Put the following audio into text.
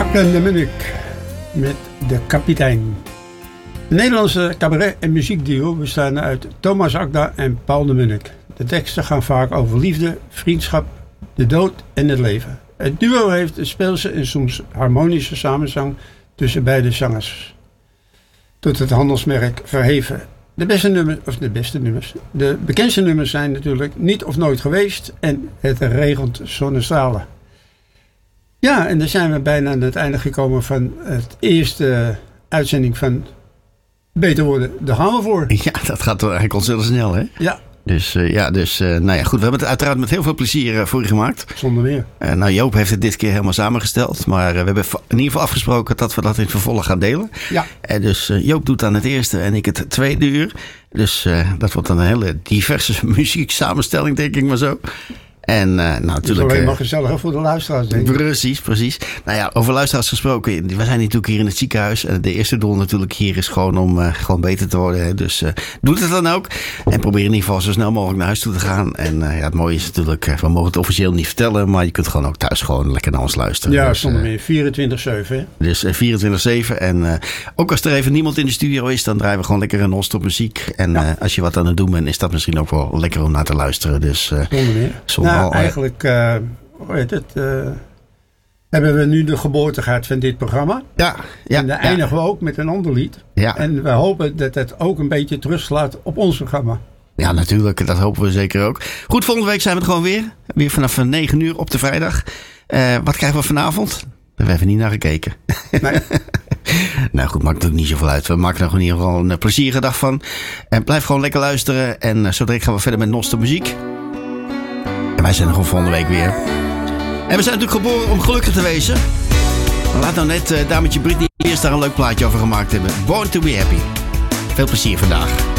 Jacques de Munnik met De Kapitein. De Nederlandse cabaret- en muziekduo bestaan uit Thomas Akda en Paul de Munnik. De teksten gaan vaak over liefde, vriendschap, de dood en het leven. Het duo heeft een speelse en soms harmonische samenzang tussen beide zangers. Tot het handelsmerk verheven. De bekendste nummers zijn natuurlijk Niet of Nooit Geweest en Het regent zonnestralen. Ja, en dan zijn we bijna aan het einde gekomen van het eerste uitzending van Beter Worden. Daar gaan we voor. Ja, dat gaat eigenlijk ontzettend snel, hè? Ja. Dus nou ja, goed. We hebben het uiteraard met heel veel plezier voor je gemaakt. Zonder meer. Nou, Joop heeft het dit keer helemaal samengesteld. Maar we hebben in ieder geval afgesproken dat we dat in het vervolg gaan delen. Ja. Dus Joop doet dan het eerste en ik het tweede uur. Dus dat wordt dan een hele diverse muzieksamenstelling, denk ik maar zo. En natuurlijk. Het is alleen maar gezelliger voor de luisteraars, denk ik. Precies. Nou ja, over luisteraars gesproken. We zijn natuurlijk hier in het ziekenhuis. En de eerste doel natuurlijk hier is gewoon om gewoon beter te worden. Hè. Dus doe het dan ook. En probeer in ieder geval zo snel mogelijk naar huis toe te gaan. En het mooie is natuurlijk, we mogen het officieel niet vertellen. Maar je kunt gewoon ook thuis gewoon lekker naar ons luisteren. Ja, dus, zonder meer. 24/7. Hè? Dus 24/7. En ook als er even niemand in de studio is, dan draaien we gewoon lekker een non-stop muziek. En als je wat aan het doen bent, is dat misschien ook wel lekker om naar te luisteren. Dus zonder meer. Eigenlijk hebben we nu de geboorte gehad van dit programma. Ja. En dan eindigen we ook met een ander lied. Ja. En we hopen dat het ook een beetje terugslaat op ons programma. Ja, natuurlijk. Dat hopen we zeker ook. Goed, volgende week zijn we er gewoon weer. Weer vanaf 9 uur op de vrijdag. Wat krijgen we vanavond? Daar hebben we even niet naar gekeken. Nee. Nou goed, maakt natuurlijk niet zoveel uit. We maken er in ieder geval een plezierige dag van. En blijf gewoon lekker luisteren. En zo direct gaan we verder met non-stop muziek. En wij zijn er gewoon volgende week weer. En we zijn natuurlijk geboren om gelukkig te wezen. Laat nou net dametje Britney eerst daar een leuk plaatje over gemaakt hebben. Born to be happy. Veel plezier vandaag.